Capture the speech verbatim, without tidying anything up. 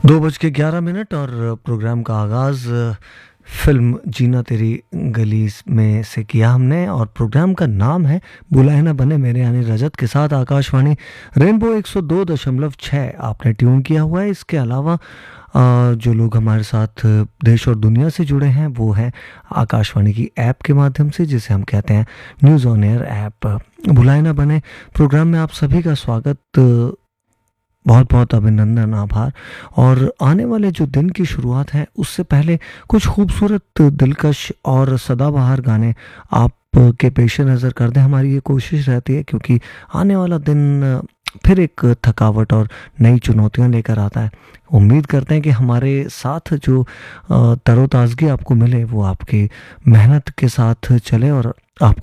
दो बज के ग्यारह मिनट और प्रोग्राम का आगाज़ फ़िल्म जीना तेरी गली में से किया हमने और प्रोग्राम का नाम है बुलाए ना बने मेरे यानी रजत के साथ आकाशवाणी रेनबो एक सौ दो दशमलव छः आपने ट्यून किया हुआ है। इसके अलावा अ, जो लोग हमारे साथ देश और दुनिया से जुड़े हैं वो है आकाशवाणी की ऐप के माध्यम से जिसे हम कहते हैं न्यूज़ ऑन एयर ऐप। बुलाए ना बने प्रोग्राम में आप सभी का स्वागत, बहुत बहुत अभिनंदन, आभार। और आने वाले जो दिन की शुरुआत है उससे पहले कुछ खूबसूरत दिलकश और सदाबहार गाने आप के पेश नज़र कर दें, हमारी ये कोशिश रहती है क्योंकि आने वाला दिन फिर एक थकावट और नई चुनौतियां लेकर आता है। उम्मीद करते हैं कि हमारे साथ जो अ, तरोताज़गी आपको मिले वो आपकी मेहनत के साथ चले और